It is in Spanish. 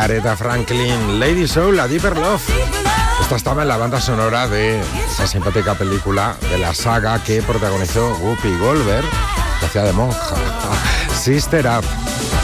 Aretha Franklin, Lady Soul, A Deeper Love. Esta estaba en la banda sonora de esa simpática película de la saga que protagonizó Whoopi Goldberg, que hacía de monja, Sister Act.